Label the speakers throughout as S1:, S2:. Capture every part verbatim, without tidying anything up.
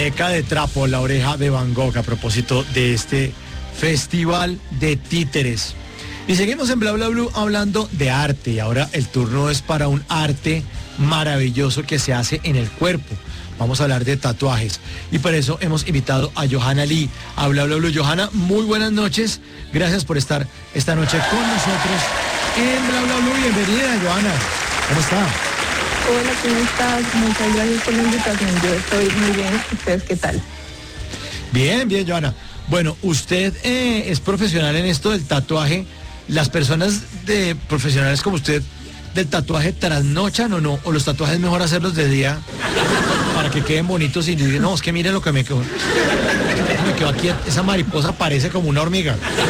S1: muñeca de trapo, la oreja de Van Gogh, a propósito de este festival de títeres. Y seguimos en Bla Bla Blue hablando de arte, y ahora el turno es para un arte maravilloso que se hace en el cuerpo. Vamos a hablar de tatuajes, y por eso hemos invitado a Johanna Lee a Bla Bla Blue. Johanna, muy buenas noches, gracias por estar esta noche con nosotros en Bla Bla Blue. Bienvenida, Johanna, ¿cómo está?
S2: Hola, ¿cómo estás? Muchas gracias por la invitación, yo estoy muy bien. ¿Ustedes qué tal?
S1: Bien, bien, Johanna. Bueno, usted eh, es profesional en esto del tatuaje. ¿Las personas de profesionales como usted del tatuaje trasnochan o no? ¿O los tatuajes es mejor hacerlos de día para que queden bonitos y digan, no, es que miren lo que me quedó? Me quedó aquí, esa mariposa parece como una hormiga.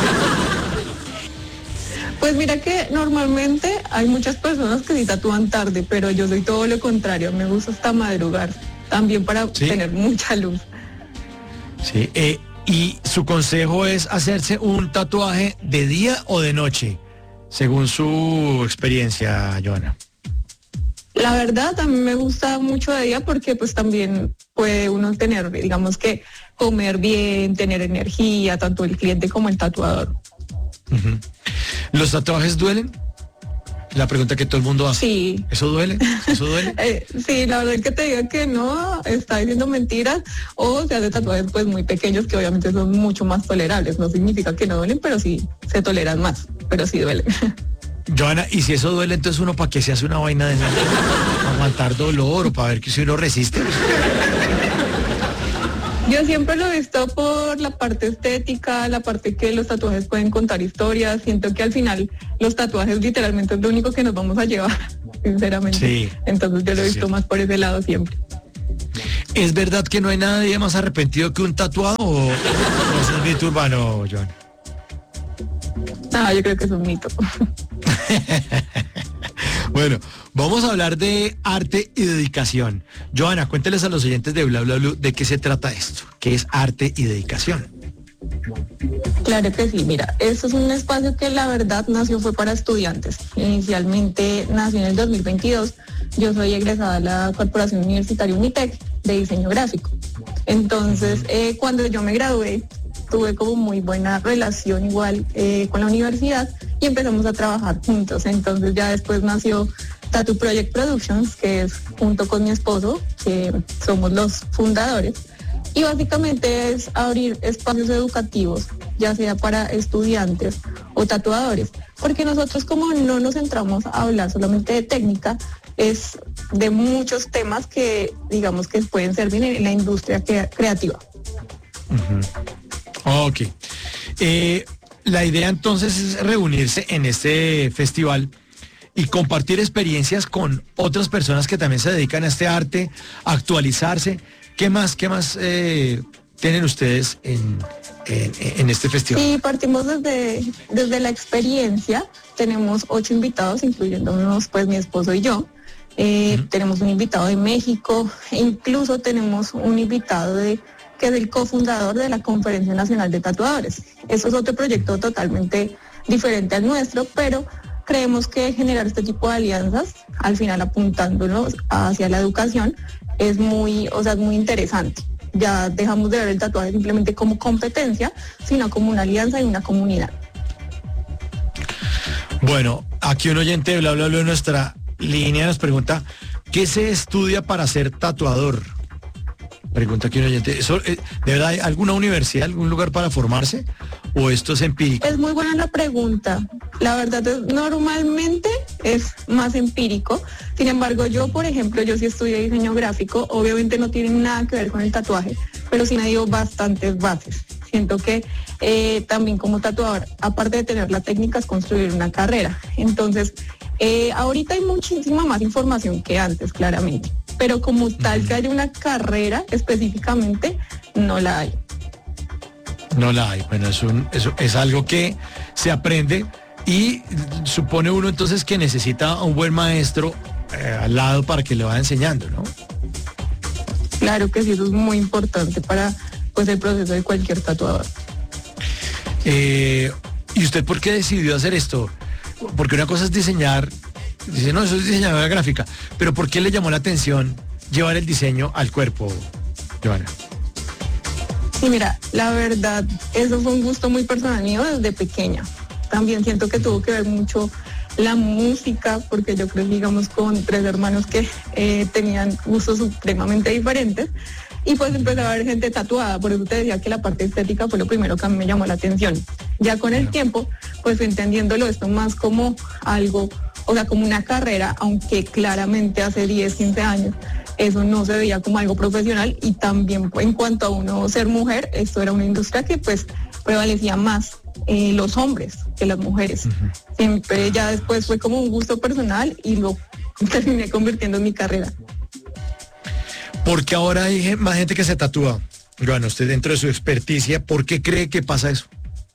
S2: Pues mira que normalmente hay muchas personas que sí tatúan tarde, pero yo soy todo lo contrario, me gusta hasta madrugar, también para ¿Sí? tener mucha luz.
S1: Sí, eh, y su consejo es hacerse un tatuaje de día o de noche, según su experiencia, Johanna.
S2: La verdad, a mí me gusta mucho de día porque pues también puede uno tener, digamos que comer bien, tener energía, tanto el cliente como el tatuador.
S1: Uh-huh. ¿Los tatuajes duelen? La pregunta que todo el mundo hace.
S2: Sí.
S1: ¿Eso duele? ¿Eso duele?
S2: eh, sí, la verdad es que te diga que no, está diciendo mentiras, o se hace tatuajes pues muy pequeños que obviamente son mucho más tolerables. No significa que no duelen, pero sí se toleran más, pero sí duelen.
S1: Johanna, y si eso duele, entonces uno para qué se hace una vaina de aguantar dolor o para ver que si uno resiste.
S2: Yo siempre lo he visto por la parte estética, la parte que los tatuajes pueden contar historias. Siento que al final los tatuajes literalmente es lo único que nos vamos a llevar, sinceramente.
S1: Sí.
S2: Entonces yo lo he visto sí. más por ese lado siempre.
S1: ¿Es verdad que no hay nadie más arrepentido que un tatuado o, o es un mito urbano, Johanna?
S2: No, yo creo que es un mito.
S1: Bueno, vamos a hablar de arte y dedicación. Johanna, cuénteles a los oyentes de Bla Bla Blue de qué se trata esto, qué es arte y dedicación.
S2: Claro que sí, mira, esto es un espacio que la verdad nació fue para estudiantes. Inicialmente nació en el dos mil veintidós. Yo soy egresada de la Corporación Universitaria Unitec de diseño gráfico. Entonces, eh, cuando yo me gradué, tuve como muy buena relación igual eh, con la universidad y empezamos a trabajar juntos. Entonces ya después nació Tattoo Project Productions, que es junto con mi esposo, que somos los fundadores. Y básicamente es abrir espacios educativos, ya sea para estudiantes o tatuadores, porque nosotros como no nos centramos a hablar solamente de técnica, es de muchos temas que digamos que pueden servir en la industria crea- creativa.
S1: Uh-huh. Ok. Eh, la idea entonces es reunirse en este festival y compartir experiencias con otras personas que también se dedican a este arte, actualizarse. ¿Qué más, qué más eh, tienen ustedes en, en, en este festival?
S2: Sí, partimos desde, desde la experiencia. Tenemos ocho invitados, incluyéndonos pues mi esposo y yo. Eh, uh-huh. Tenemos un invitado de México, e incluso tenemos un invitado de que es el cofundador de la Conferencia Nacional de Tatuadores. Eso es otro proyecto totalmente diferente al nuestro, pero creemos que generar este tipo de alianzas, al final apuntándonos hacia la educación, es muy, o sea, es muy interesante. Ya dejamos de ver el tatuaje simplemente como competencia, sino como una alianza y una comunidad.
S1: Bueno, aquí un oyente de Bla Bla Bla en nuestra línea nos pregunta, ¿qué se estudia para ser tatuador? Pregunta aquí un oyente, ¿eso, ¿de verdad hay alguna universidad, algún lugar para formarse? ¿O esto es empírico?
S2: Es muy buena la pregunta. La verdad es, normalmente es más empírico. Sin embargo, yo, por ejemplo, yo sí estudié diseño gráfico. Obviamente no tiene nada que ver con el tatuaje, pero sí me dio bastantes bases. Siento que eh, también como tatuador, aparte de tener la técnica, es construir una carrera. Entonces, eh, ahorita hay muchísima más información que antes, claramente. Pero como tal que haya una carrera específicamente, no la hay.
S1: No la hay. Bueno, es, un, es, es algo que se aprende y supone uno entonces que necesita a un buen maestro eh, al lado para que le vaya enseñando, ¿no?
S2: Claro que sí, eso es muy importante para pues el proceso de cualquier tatuador.
S1: Eh, ¿Y usted por qué decidió hacer esto? Porque una cosa es diseñar, dice, no, eso es diseñadora gráfica, pero ¿por qué le llamó la atención llevar el diseño al cuerpo, Johanna?
S2: Sí, mira, la verdad, eso fue un gusto muy personal mío desde pequeña. También siento que tuvo que ver mucho la música, porque yo crecí, digamos, con tres hermanos que eh, tenían gustos supremamente diferentes. Y pues empecé a ver gente tatuada, por eso te decía que la parte estética fue lo primero que a mí me llamó la atención. Ya con el tiempo, pues entendiéndolo esto más como algo, o sea, como una carrera, aunque claramente hace diez, quince años eso no se veía como algo profesional, y también en cuanto a uno ser mujer, esto era una industria que pues prevalecía más eh, los hombres que las mujeres. Uh-huh. Siempre ya después fue como un gusto personal y lo terminé convirtiendo en mi carrera.
S1: Porque ahora hay más gente que se tatúa. Bueno, usted dentro de su experticia, ¿por qué cree que pasa eso?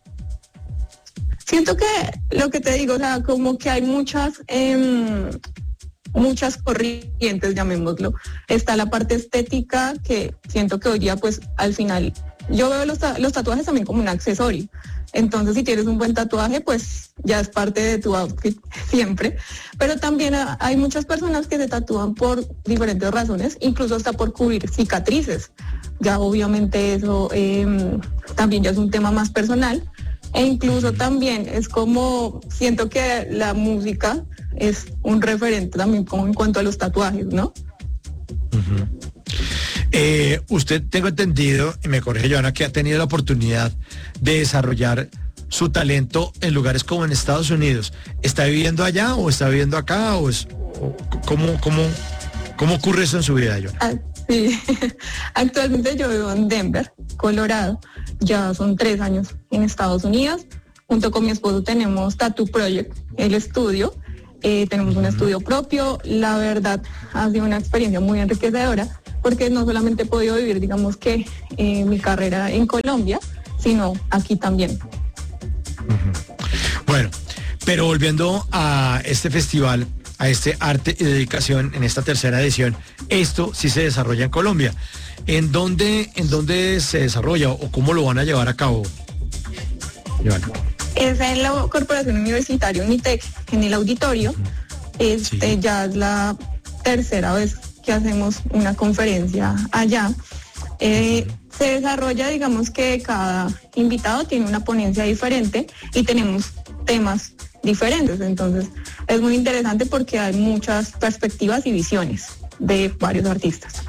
S2: Siento que lo que te digo, o sea, como que hay muchas, eh, muchas corrientes, llamémoslo. Está la parte estética, que siento que hoy día, pues, al final, yo veo los, los tatuajes también como un accesorio. Entonces, si tienes un buen tatuaje, pues ya es parte de tu outfit siempre. Pero también hay muchas personas que se tatúan por diferentes razones, incluso hasta por cubrir cicatrices. Ya obviamente eso eh, también ya es un tema más personal. E incluso también es como, siento que la música es un referente también como en cuanto a los tatuajes, ¿no?
S1: Uh-huh. Eh, usted, tengo entendido, y me corrige Joana, que ha tenido la oportunidad de desarrollar su talento en lugares como en Estados Unidos. ¿Está viviendo allá o está viviendo acá? O es, o, ¿cómo, cómo, ¿Cómo ocurre eso en su vida, Joana?
S2: Ah, sí. Actualmente yo vivo en Denver, Colorado. Ya son tres años en Estados Unidos. Junto con mi esposo tenemos Tattoo Project, el estudio. Eh, tenemos un estudio propio. La verdad, ha sido una experiencia muy enriquecedora, porque no solamente he podido vivir, digamos que, eh, mi carrera en Colombia, sino aquí también.
S1: Uh-huh. Bueno, pero volviendo a este festival, a este arte y dedicación en esta tercera edición, esto sí se desarrolla en Colombia. ¿En dónde, en dónde se desarrolla o cómo lo van a llevar a cabo, Joana?
S2: Es en la Corporación Universitaria UNITEC, en el auditorio. Este sí. Ya es la tercera vez que hacemos una conferencia allá. Eh, se desarrolla, digamos que cada invitado tiene una ponencia diferente y tenemos temas diferentes. Entonces es muy interesante porque hay muchas perspectivas y visiones de varios artistas.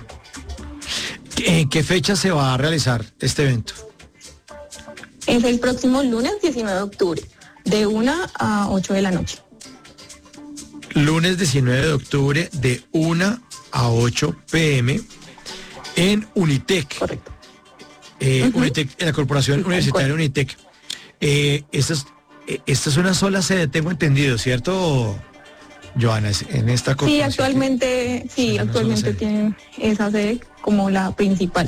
S1: ¿En qué fecha se va a realizar este evento?
S2: Es el próximo lunes diecinueve de octubre, de una a ocho de la noche.
S1: Lunes diecinueve de octubre, de una a ocho pe eme, en UNITEC.
S2: Correcto.
S1: Eh, uh-huh. UNITEC, en la Corporación sí, Universitaria UNITEC. Eh, esta, es, eh, esta es una sola sede, tengo entendido, ¿cierto, Joana? En esta corporación.
S2: Sí, actualmente, sí, sí actualmente tienen esa sede como la principal.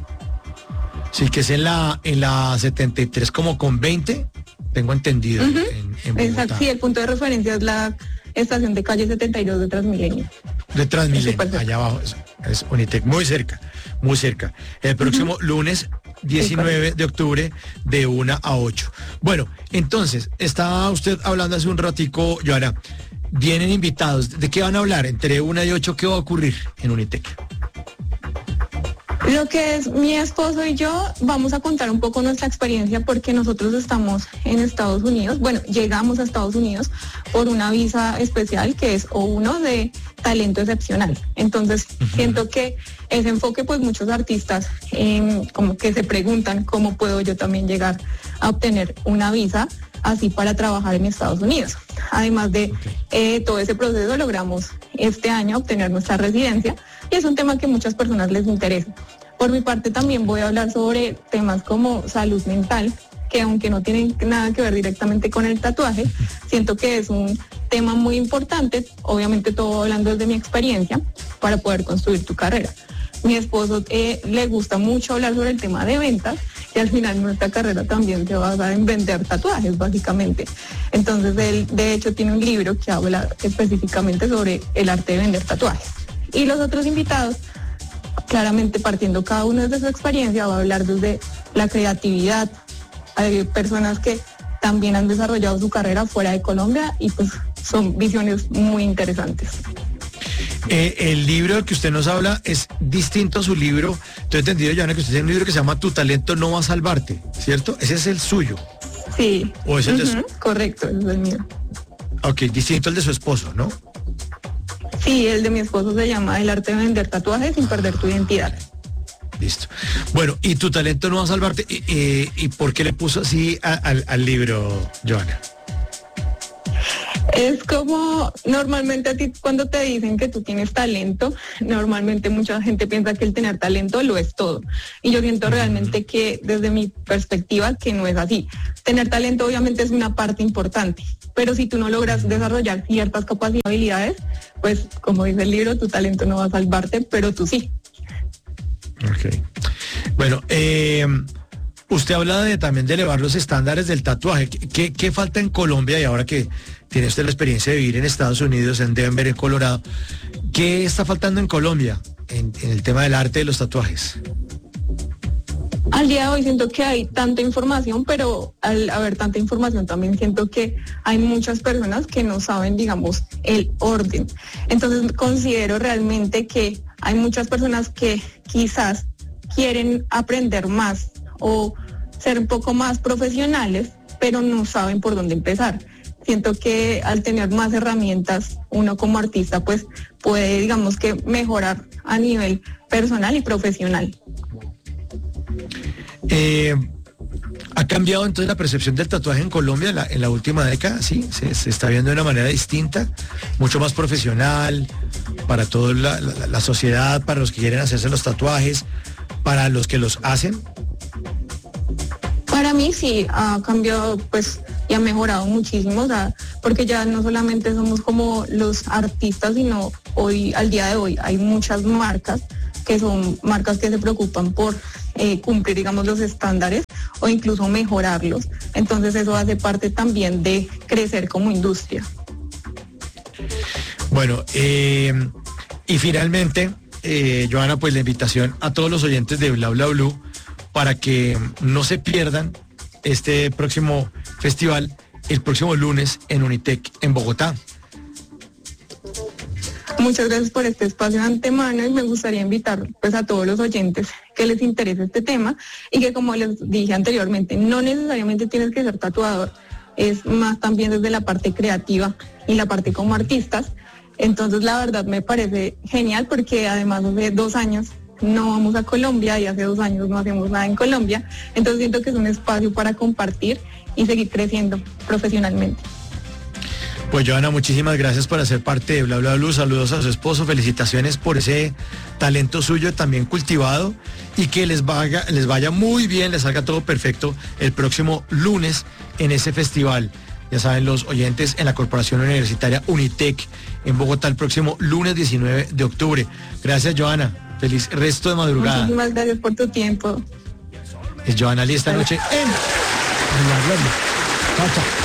S1: Sí, que es en la en la setenta y tres como con veinte, tengo entendido.
S2: Uh-huh.
S1: en, en
S2: Exacto, sí, el punto de referencia es la estación de calle setenta y dos de Transmilenio.
S1: De Transmilenio, allá abajo, es, es UNITEC, muy cerca, muy cerca. El próximo uh-huh. lunes diecinueve sí, de octubre, de una a ocho. Bueno, entonces, estaba usted hablando hace un ratico, Joana, vienen invitados, ¿de qué van a hablar? Entre una y ocho, ¿qué va a ocurrir en UNITEC?
S2: Lo que es mi esposo y yo vamos a contar un poco nuestra experiencia, porque nosotros estamos en Estados Unidos, bueno, llegamos a Estados Unidos por una visa especial que es O uno de talento excepcional. Entonces, uh-huh. siento que ese enfoque, pues muchos artistas eh, como que se preguntan cómo puedo yo también llegar a obtener una visa así para trabajar en Estados Unidos. Además de okay. eh, todo ese proceso, logramos este año obtener nuestra residencia y es un tema que muchas personas les interesa. Por mi parte también voy a hablar sobre temas como salud mental, que aunque no tienen nada que ver directamente con el tatuaje, siento que es un tema muy importante, obviamente todo hablando desde mi experiencia, para poder construir tu carrera. Mi esposo eh, le gusta mucho hablar sobre el tema de ventas y al final nuestra carrera también se basa en vender tatuajes, básicamente. Entonces él, de hecho, tiene un libro que habla específicamente sobre el arte de vender tatuajes. Y los otros invitados, claramente partiendo cada uno de su experiencia, va a hablar desde la creatividad. Hay personas que también han desarrollado su carrera fuera de Colombia y pues son visiones muy interesantes.
S1: Eh, el libro del que usted nos habla es distinto a su libro. Tengo entendido, Joana, que usted tiene un libro que se llama Tu talento no va a salvarte, ¿cierto? Ese es el suyo.
S2: Sí.
S1: ¿O es el de
S2: Ujú,
S1: su...
S2: correcto, es el mío.
S1: Ok, distinto al de su esposo, ¿no?
S2: Sí, el de mi esposo se llama El arte de vender tatuajes sin perder tu identidad.
S1: Listo. Bueno, y Tu talento no va a salvarte. ¿Y, y, y por qué le puso así a, al, al libro, Joana?
S2: Es como normalmente a ti cuando te dicen que tú tienes talento, normalmente mucha gente piensa que el tener talento lo es todo. Y yo siento realmente que desde mi perspectiva que no es así. Tener talento obviamente es una parte importante, pero si tú no logras desarrollar ciertas capacidades y habilidades, pues como dice el libro, tu talento no va a salvarte, pero tú sí.
S1: Ok. Bueno, eh, usted habla de, también de elevar los estándares del tatuaje. ¿Qué, qué falta en Colombia y ahora que tiene usted la experiencia de vivir en Estados Unidos, en Denver, en Colorado? ¿Qué está faltando en Colombia en, en el tema del arte de los tatuajes?
S2: Al día de hoy siento que hay tanta información, pero al haber tanta información también siento que hay muchas personas que no saben, digamos, el orden. Entonces considero realmente que hay muchas personas que quizás quieren aprender más o ser un poco más profesionales, pero no saben por dónde empezar. Siento que al tener más herramientas, uno como artista pues puede, digamos que, mejorar a nivel personal y profesional.
S1: Eh, ¿Ha cambiado entonces la percepción del tatuaje en Colombia en la, en la última década? Sí, se, se está viendo de una manera distinta, mucho más profesional para toda la, la, la sociedad, para los que quieren hacerse los tatuajes, para los que los hacen.
S2: Para mí sí ha cambiado pues y ha mejorado muchísimo, o sea, porque ya no solamente somos como los artistas, sino hoy, al día de hoy, hay muchas marcas que son marcas que se preocupan por eh, cumplir, digamos, los estándares o incluso mejorarlos. Entonces eso hace parte también de crecer como industria.
S1: Bueno, eh, y finalmente, eh, Joana, pues la invitación a todos los oyentes de Bla Bla Blue para que no se pierdan este próximo festival el próximo lunes en Unitec en Bogotá.
S2: Muchas gracias por este espacio de antemano y me gustaría invitar pues a todos los oyentes que les interese este tema y que, como les dije anteriormente, no necesariamente tienes que ser tatuador, es más también desde la parte creativa y la parte como artistas. Entonces la verdad me parece genial porque además hace dos años no vamos a Colombia y hace dos años no hacemos nada en Colombia, entonces siento que es un espacio para compartir y seguir creciendo profesionalmente.
S1: Pues Joana, muchísimas gracias por hacer parte de Bla Bla Blue. Saludos a su esposo, felicitaciones por ese talento suyo también cultivado y que les vaya, les vaya muy bien, les salga todo perfecto el próximo lunes en ese festival. Ya saben los oyentes, en la Corporación Universitaria Unitec en Bogotá el próximo lunes diecinueve de octubre. Gracias, Joana. Feliz resto de madrugada.
S2: Muchísimas gracias por tu tiempo.
S1: Es Joana Lee esta noche en Bla Bla Blue. Chao, chao.